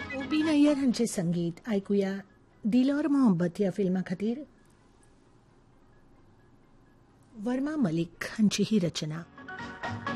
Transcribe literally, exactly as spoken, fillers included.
ओबी नय्यर हांचे संगीत ऐकूया दिल और मोहब्बत या फिल्मा खातीर वर्मा मलिक हांची ही रचना.